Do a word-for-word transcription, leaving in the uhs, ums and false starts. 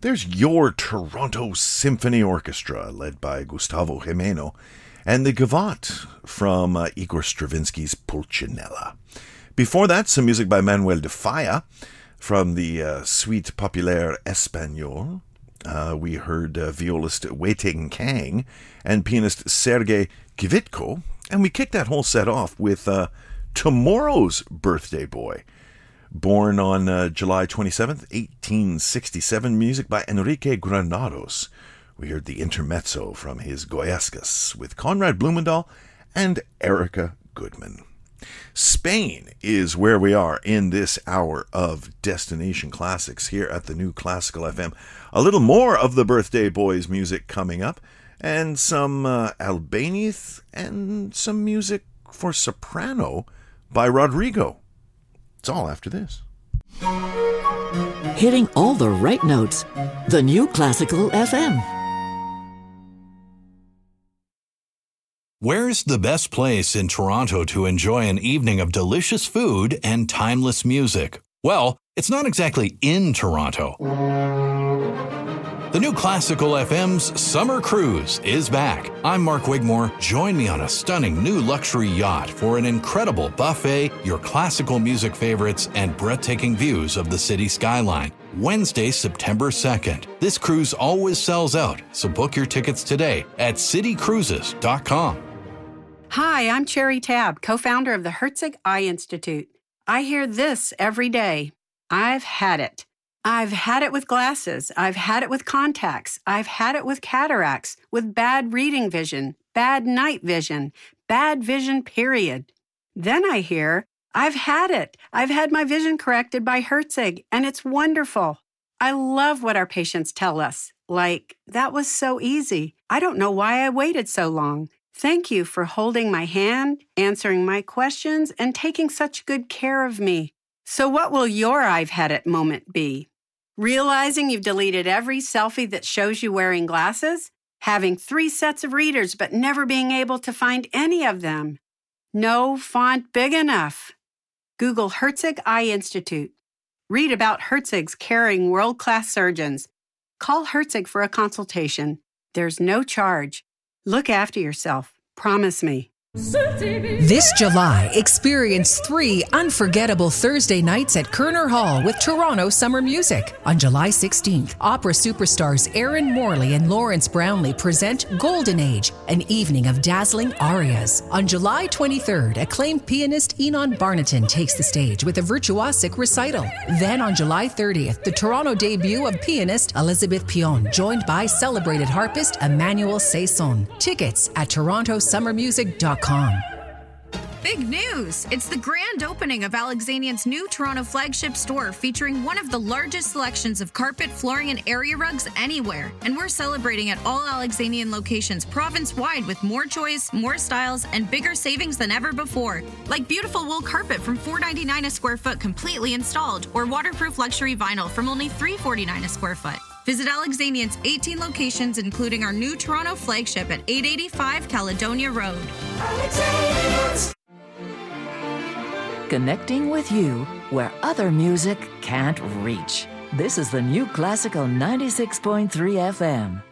There's your Toronto Symphony Orchestra, led by Gustavo Jimeno, and the Gavotte from uh, Igor Stravinsky's Pulcinella. Before that, some music by Manuel de Falla from the uh, Suite Populaire Espagnole. Uh, we heard uh, violist Wei Ting Kang and pianist Sergei Kvitko, and we kicked that whole set off with uh, Tomorrow's Birthday Boy. Born on uh, July twenty-seventh, eighteen sixty-seven, music by Enrique Granados. We heard the intermezzo from his Goyescas with Conrad Blumendahl and Erica Goodman. Spain is where we are in this hour of Destination Classics here at the New Classical F M. A little more of the Birthday Boys music coming up, and some uh, Albéniz and some music for soprano by Rodrigo. It's all after this. Hitting all the right notes. The New Classical F M. Where's the best place in Toronto to enjoy an evening of delicious food and timeless music? Well, it's not exactly in Toronto. The New Classical F M's Summer Cruise is back. I'm Mark Wigmore. Join me on a stunning new luxury yacht for an incredible buffet, your classical music favorites, and breathtaking views of the city skyline. Wednesday, September second. This cruise always sells out, so book your tickets today at city cruises dot com. Hi, I'm Cherry Tabb, co-founder of the Herzig Eye Institute. I hear this every day. I've had it. I've had it with glasses. I've had it with contacts. I've had it with cataracts, with bad reading vision, bad night vision, bad vision, period. Then I hear, I've had it. I've had my vision corrected by Herzig, and it's wonderful. I love what our patients tell us. Like, that was so easy. I don't know why I waited so long. Thank you for holding my hand, answering my questions, and taking such good care of me. So what will your I've had it moment be? Realizing you've deleted every selfie that shows you wearing glasses? Having three sets of readers but never being able to find any of them? No font big enough? Google Herzig Eye Institute. Read about Herzig's caring world-class surgeons. Call Herzig for a consultation. There's no charge. Look after yourself. Promise me. This July, experience three unforgettable Thursday nights at Kerner Hall with Toronto Summer Music. On July sixteenth, opera superstars Aaron Morley and Lawrence Brownlee present Golden Age, an evening of dazzling arias. On July twenty-third, acclaimed pianist Enon Barnaton takes the stage with a virtuosic recital. Then on July thirtieth, the Toronto debut of pianist Elizabeth Pion, joined by celebrated harpist Emmanuel Saison. Tickets at toronto summer music dot com. Big news! It's the grand opening of Alexanian's new Toronto flagship store featuring one of the largest selections of carpet, flooring, and area rugs anywhere. And we're celebrating at all Alexanian locations province-wide with more choice, more styles, and bigger savings than ever before. Like beautiful wool carpet from four dollars and ninety-nine cents a square foot completely installed, or waterproof luxury vinyl from only three dollars and forty-nine cents a square foot. Visit Alexanian's eighteen locations, including our new Toronto flagship at eight eighty-five Caledonia Road. Connecting with you where other music can't reach. This is the New Classical ninety-six point three F M.